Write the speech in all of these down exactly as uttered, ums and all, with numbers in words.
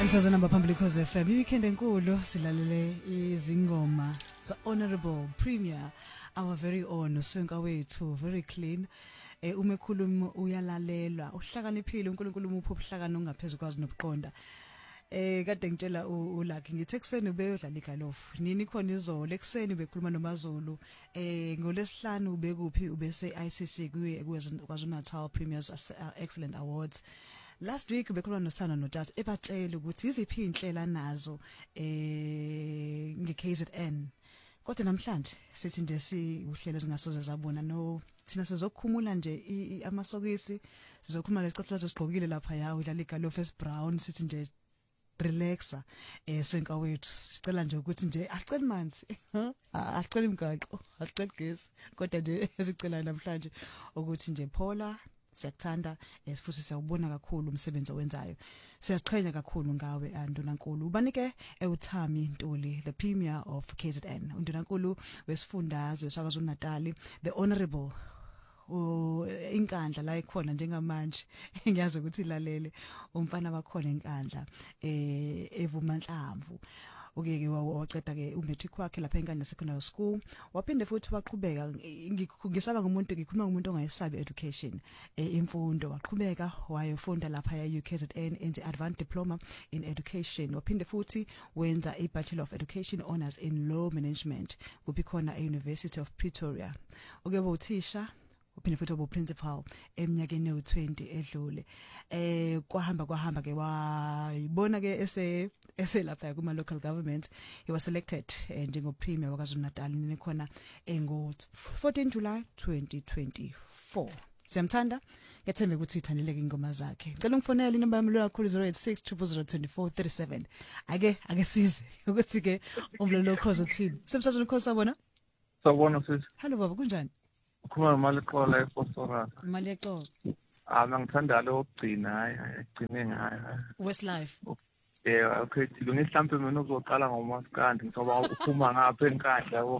Umsazana baphambili Khosi F M weekend enkulu silalele izingoma za Honorable Premier our very own Sonka wethu very clean eh uma ekhuluma uyalalelwa uhlakaniphile uNkulunkulu umupho ubuhlakani ongaphezulu kwazi nobuqonda eh kade ngitshela uLucky ngithi ekseni ubeyodlala igalofu nini khona izolo ekseni bekhuluma noMazulu eh ngolesihlanu ubekuphi ubese I C C kuye kwaZulu Natal Premiers Excellent Awards. Last week bekhuluma noSithando noJust ebatshela ukuthi iziphi inhlela nazo eh nge-K Z N. Kodwa namhlanje sithi nje si uhlelo ezingasoze zabona no thina sizokhumula nje amasokisi sizokhuluma ngesicathulo sigqokile lapha ya udlala igalo first brown sithi nje relaxa eh Sonka wethu sicela nje ukuthi nje asicela manzi asicela imigaqo asicela gesi kodwa nje sicela namhlanje ukuthi nje Paula siyakuthanda futhi siyawubona kakhulu umsebenzi owenzayo siyasiqhenya kakhulu ngawe Ndunankulu ubanike eUthami Ntuli the premier of K Z N uNdunankulu wesifundazwe saKwaZulu Natal the honorable inkandla la ikhona njengamanje ngiyazi ukuthi ilalele umfana bakhona enkandla eh evumanhlamvu ukeke waqeda ke umatric wakhe lapha enkandla secondary school waphinde futhi waqhubeka ngisaba ngomuntu ngikhuluma ngomuntu ongayisabi education imfundo waqhubeka wayofunda lapha ya U K Z N in the advanced diploma in education waphinde futhi wenza a bachelor of education honors in law management kuphi khona e University of Pretoria ukebe uthisha uphinde futhi obo principal eminyakeni u twenty edlule eh kwahamba kwahamba ke wayibona ke ese ese lapha kuma local government he was selected eh, njengo premier waKwaZulu Natal nini khona ngo fourteen July twenty twenty-four siyamthanda ngethembe ukuthi ithandileke ingoma zakhe ngicela ungifonele inamba yami lo kakhulu zero eight six zero zero two four three seven ake ake size ukuthi ke umlelo Khosi uthini semsazweni Khosi sabona sabona sisi hello baba kunjani ukhuluma mali xola eFosora mali exola ah ngithanda lo ogcina hayi agcine ngayo Westlife eh okay ngihlambe mina uzoqala ngomaskandi ngoba uphuma ngapha enkandla yabo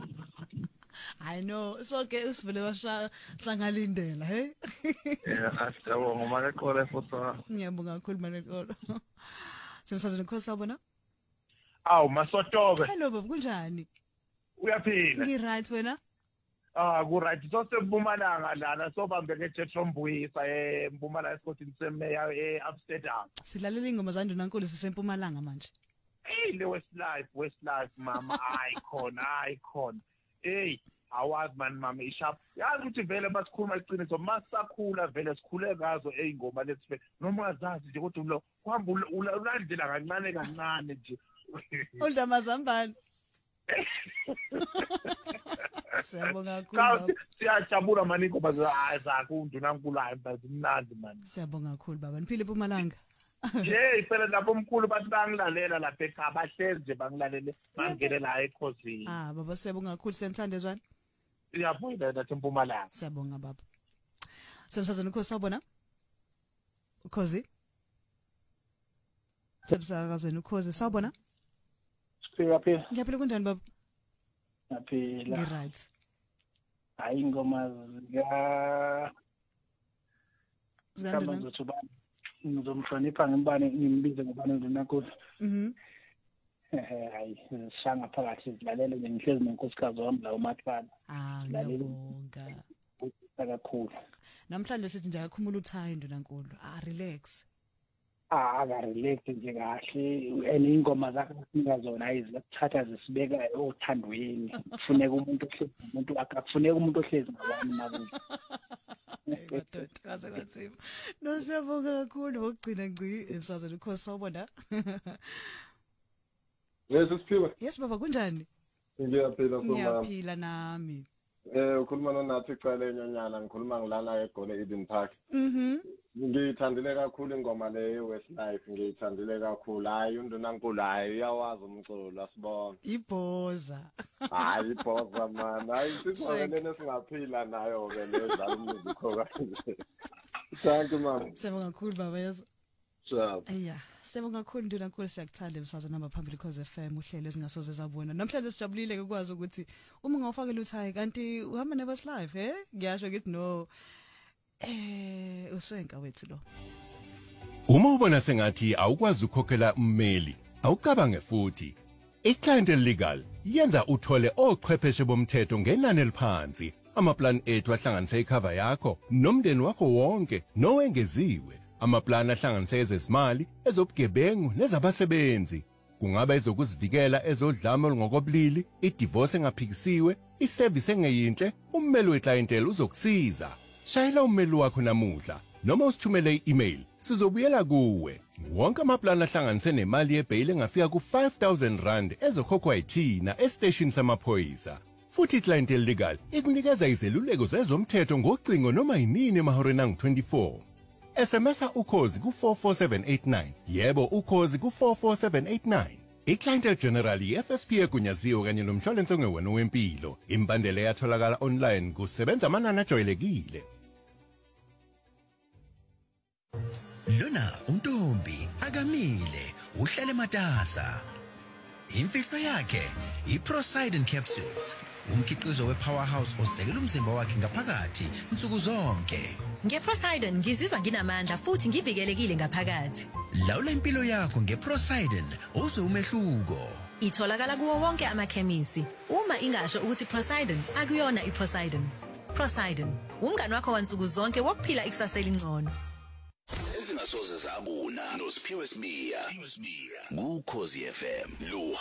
I know so ke usivele washa sangalindela hey eh asabo ngomali xola eFosora ngiyabonga kakhulu mali xola semsazweni Khosi sabona awu masotobe hello baba kunjani uyaphila ngi right wena Ah ku right so seMpumalanga lana sobambe ngeJethrombuyisa eMpumalanga esikotini semeya eAmsterdam silalela ingoma zaNdunankulu siseMpumalanga manje hey le Westlife Westlife mama icon icon hey awazi man mama ishap yazi ukuthi vele basikhuluma iqiniso masakhula vele sikhule ngazo ezingoma lesife noma azazi nje kodwa lo kuhamba ulandela kancane kancane nje Ulda mazambane Siyabonga kakhulu. Siyajabula mani ngoba zakho uNdunankulu hayi bazimnandi mani. Siyabonga kakhulu baba. Niphile eMpumalanga. Hey, phela lapho omkhulu bathi bangilalela lapha ekhaya bahlezi nje bangilalele bangene la ekhosini. Ah baba siyabonga kakhulu senthande zwani. Siyabonga nathi eMpumalanga. Siyabonga baba. Semsazweni Khosi sabona? Ukhosi? Semsazweni Khosi sabona? Sifika phela. Ngiyaphila kunjani baba? Ngiyaphila. Ngi-right. Hayi ingoma zika Zanduna ngizothuba ngizomhlonipha ngibane ngimbize ngibane uNdunankulu. Mhm. Eh hayi sishanga phakathi silalele nje ngihlezi nenkosikazi wami la uMathwana. Ah ngiyabonga. Kakhulu. Namhlanje sithi nje akakhumula uthayi Ndunankulu. Ah relax. Ah aka relax nje kahle and ingoma zakhe sinika zona ayizithatha zisibeka othandweni kufuneka umuntu ohlezi umuntu akakufuneka umuntu ohlezi ngabani nakuzo Madoda kaze kwathima no siyabonga kakhulu ngokugcina ngci emsazweni Khosi sawubona Yes siphiwe Yes baba kunjani Ngiyaphila kuma Ngiyaphila nami Eh ukhuluma nathi cala enyanyana ngikhuluma ngilana eGoli Eden Park Mhm Ngiyithandile kakhulu ingoma le Westlife ngiyithandile kakhulu hayi uNdunankulu hayi uyawazi umculo asibona Ibhoza hayi ibhoza man hayi sisongelene singaphila nayo ke nedlala umuzikho kanje Thank you mama Siyabonga kakhulu baba yazo Sure Aya siyabonga kakhulu Ndunankulu siyakuthanda emsazweni namba phambili Khosi F M uhlelo ezingasoze zabona namhlanje sijabulile ukwazi ukuthi uma ngawufakela uthayi kanti uhamba neWestlife eh ngiyasho ngithi no eh uSonka wethu lo Uma ubona sengathi awukwazi ukukhokhela ummeli, awucabange futhi. iClientele Legal yenza uthole ochwepheshe bomthetho ngenani eliphansi. Amaplan ethu ahlanganisa icover yakho nomndeni wakho wonke nowengeziwe. Amaplan ahlanganisa ezezimali, ezobugebengu nezabasebenzi. Kungaba ezokuzivikela ezodlame olungokobulili, idivorce engaphikisiwe, iservice engeyinhle, ummeli weClientele uzokusiza. Shayela ummeli wakho namuhla noma usithumele i-email, sizobuyela kuwe. Wonke amaplan ahlanganise nemali yebail engafika ku five thousand rand ezokhokhwa yithina estation samaphoyisa. Futhi iClientele Legal ikunikeza izeluleko zezomthetho ngocingo noma yinini emahoreni angu twenty-four. S M S ukhozi ku four four seven eight nine. Yebo ukhozi ku four four seven eight nine. iClientele General i-F S P egunyaziwe kanye nomshwalense ongewona wempilo. Imbandela yatholakala online kusebenza amanani ajwayelekile. Lona untombi akamile uhlale matasa. Imfihlo yakhe iProsidon capsules. Umkhiqizo wePowerhouse osekela umzimba wakhe ngaphakathi nsuku zonke. NgeProsidon ngizizwa nginamandla futhi ngivikelekile ngaphakathi. Lawula impilo yakho ngeProsidon uzwe umehluko. Itholakala kuwo wonke amakhemisi. Uma ingasho ukuthi Prosidon akuyona iProsidon. Prosidon, umngane wakho wansuku zonke wokuphila ikusasa elingcono. Ezingasoze zabuna noSiphiwe Sibiya. Ukhozi F M.